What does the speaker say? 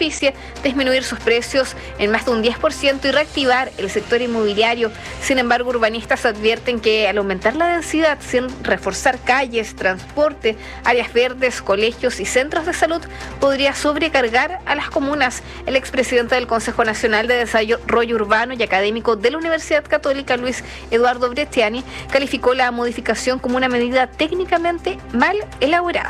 superficie, disminuir sus precios en más de un 10% y reactivar el sector inmobiliario. Sin embargo, urbanistas advierten que al aumentar la densidad sin reforzar calles, transporte, áreas verdes, colegios y centros de salud, podría sobrecargar a las comunas. El expresidente del Consejo Nacional de Desarrollo Urbano y académico de la Universidad Católica, Luis Eduardo Bresciani, calificó la modificación como una medida técnicamente mal elaborada.